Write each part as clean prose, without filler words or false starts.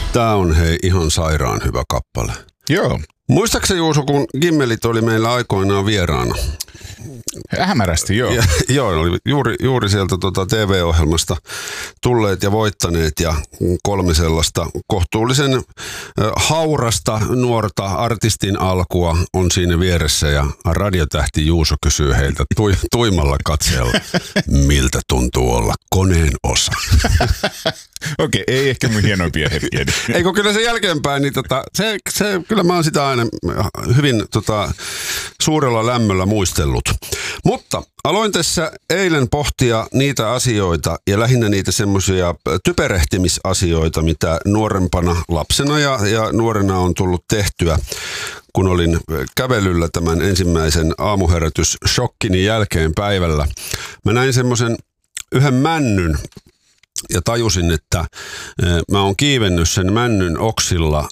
Tää on hei ihan sairaan hyvä kappale. Joo. Muistaakseni Juuso, kun Gimmelit oli meillä aikoinaan vieraana? Hämärästi, joo. Joo, oli juuri sieltä TV-ohjelmasta tulleet ja voittaneet ja 3 sellaista kohtuullisen haurasta nuorta artistin alkua on siinä vieressä ja radiotähti Juuso kysyy heiltä tuimalla katseella, miltä tuntuu olla koneen osa. Okei, ei ehkä mun hienoimpia hetkiä. Eikö kyllä se jälkeenpäin, niin kyllä mä oon sitä aina hyvin suurella lämmöllä muistellut. Mutta aloin tässä eilen pohtia niitä asioita ja lähinnä niitä semmoisia typerehtimisasioita, mitä nuorempana lapsena ja nuorena on tullut tehtyä, kun olin kävelyllä tämän ensimmäisen aamuherätyshokkini jälkeen päivällä. Mä näin semmoisen yhden männyn ja tajusin, että mä oon kiivennyt sen männyn oksilla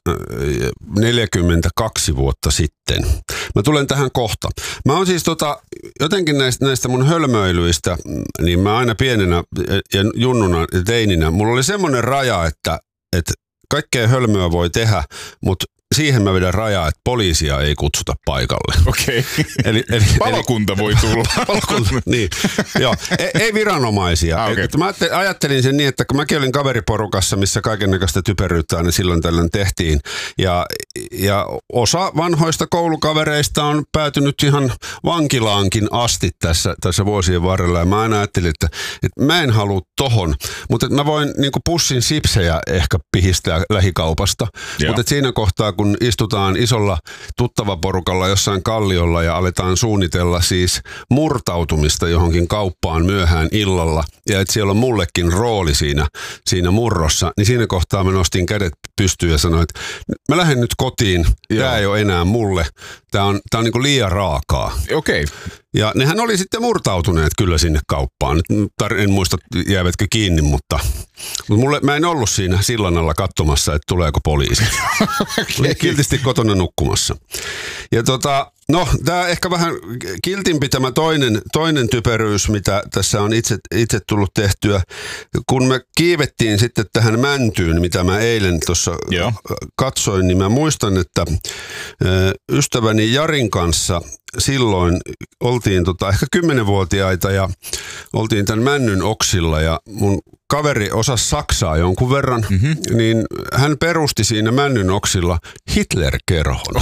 42 vuotta sitten. Mä tulen tähän kohta. Mä oon siis jotenkin näistä mun hölmöilyistä, niin mä aina pienenä ja junnuna ja teininä, mulla oli semmoinen raja, että kaikkea hölmöä voi tehdä, mutta siihen mä vedän rajaa, että poliisia ei kutsuta paikalle. Okei. Eli palokunta voi tulla. Palokunta, niin. Joo. Ei viranomaisia. Okay. Mä ajattelin sen niin, että kun mäkin olin kaveriporukassa, missä kaikennäköistä typeryyttä aina silloin tällöin tehtiin. Ja osa vanhoista koulukavereista on päätynyt ihan vankilaankin asti tässä vuosien varrella. Ja mä aina ajattelin, että mä en halua tohon, mutta mä voin niinku pussin sipsejä ehkä pihistää lähikaupasta. Mutta siinä kohtaa, kun istutaan isolla tuttavaporukalla jossain kalliolla ja aletaan suunnitella siis murtautumista johonkin kauppaan myöhään illalla ja että siellä on mullekin rooli siinä murrossa, niin siinä kohtaa mä nostin kädet pystyyn ja sanoin, että mä lähden nyt kotiin, tää ei ole enää mulle, tää on niinku liian raakaa. Okei. Ja nehän oli sitten murtautuneet kyllä sinne kauppaan. En muista jäävätkö kiinni, mutta mä en ollut siinä sillan alla katsomassa, että tuleeko poliisi. Olin kiltisti kotona nukkumassa. Ja tää ehkä vähän kiltimpi tämä toinen typeryys, mitä tässä on itse tullut tehtyä. Kun me kiivettiin sitten tähän mäntyyn, mitä mä eilen tuossa katsoin, niin mä muistan, että ystäväni Jarin kanssa silloin oltiin ehkä 10-vuotiaita ja oltiin tämän männyn oksilla ja mun kaveri osasi saksaa jonkun verran, niin hän perusti siinä männyn oksilla Hitler-kerhon.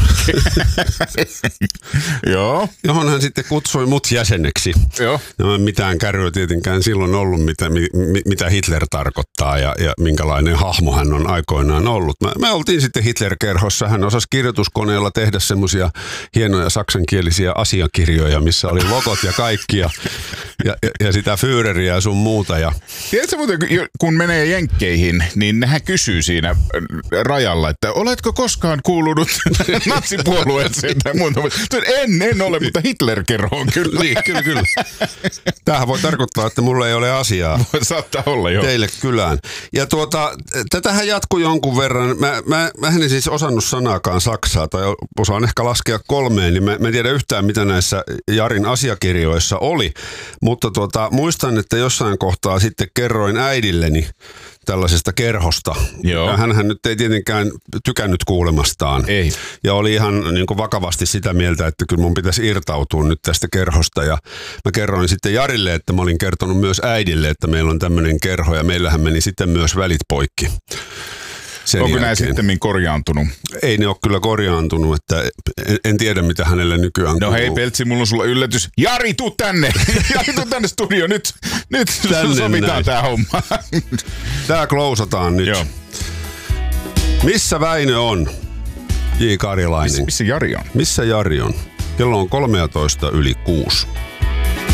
Joo. Johon hän sitten kutsui mut jäseneksi. Joo. No, mitään kärryä tietenkään silloin ollut, mitä Hitler tarkoittaa ja minkälainen hahmo hän on aikoinaan ollut. Me oltiin sitten Hitler-kerhossa. Hän osasi kirjoituskoneella tehdä semmoisia hienoja saksankielisiä asiakirjoja, missä oli logot ja kaikki ja sitä Führeriä ja sun muuta. Ja tiedätkö muuten, kun menee jenkkeihin, niin nehän kysyy siinä rajalla, että oletko koskaan kuulunut natsipuolueeseen tai muuta. En ole, mutta Hitler-kerhoon kyllä. Niin, kyllä. Tämähän voi tarkoittaa, että mulla ei ole asiaa. Saattaa olla, joo. Teille kylään. Ja tätähän jatkuu jonkun verran. Mä en siis osannut sanaakaan saksaa, tai osaan ehkä laskea 3, niin mä en tiedä yhtään, mitä näissä Jarin asiakirjoissa oli. Mutta muistan, että jossain kohtaa sitten kerroin äidilleni tällaisesta kerhosta. Joo. Hänhän nyt ei tietenkään tykännyt kuulemastaan. Ei. Ja oli ihan niin kuin vakavasti sitä mieltä, että kyllä mun pitäisi irtautua nyt tästä kerhosta. Ja mä kerroin sitten Jarille, että mä olin kertonut myös äidille, että meillä on tämmöinen kerho ja meillähän meni sitten myös välit poikki. Onko nämä sitten korjaantunut? Ei ne ole kyllä korjaantunut, että en tiedä mitä hänelle nykyään kuuluu. No hei Peltsi, mulla on sulla yllätys. Jari, tuu tänne! Jari, tuu tänne studio, nyt sovitaan tää homma. Tää klousataan nyt. Joo. Missä Väinö on? J. Karjalainen. Missä Jari on? Missä Jari on? Kello on 13:06.